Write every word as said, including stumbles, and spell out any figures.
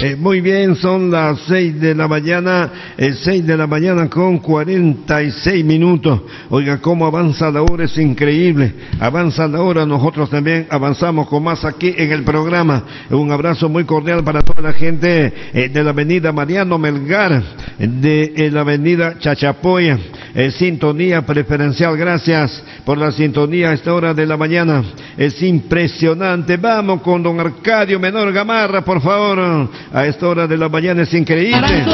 Eh, muy bien, son las seis de la mañana, eh, seis de la mañana con cuarenta y seis minutos. Oiga, cómo avanza la hora, es increíble. Avanza la hora, nosotros también avanzamos con más aquí en el programa. Un abrazo muy cordial para toda la gente eh, de la avenida Mariano Melgar, de eh, la avenida Chachapoya. Eh, sintonía preferencial, gracias por la sintonía a esta hora de la mañana. Es impresionante. Vamos con don Arcadio Menor Gamarra, por favor. A esta hora de la mañana es increíble.